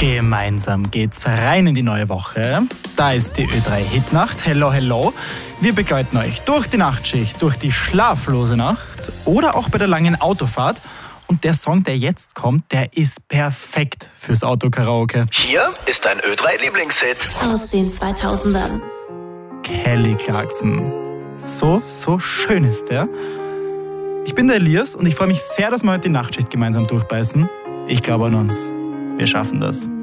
Gemeinsam geht's rein in die neue Woche. Da ist die Ö3 Hitnacht. Hello, hello. Wir begleiten euch durch die Nachtschicht, durch die schlaflose Nacht oder auch bei der langen Autofahrt. Und der Song, der jetzt kommt, der ist perfekt fürs Autokaraoke. Hier ist ein Ö3-Lieblingshit. Aus den 2000ern. Kelly Clarkson. So schön ist der. Ich bin der Elias und ich freue mich sehr, dass wir heute die Nachtschicht gemeinsam durchbeißen. Ich glaube an uns. Wir schaffen das.